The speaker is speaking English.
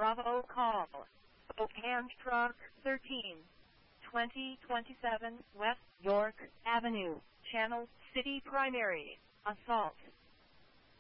Bravo call. Oakland Truck 13. 2027 West York Avenue, Channel City Primary, Assault.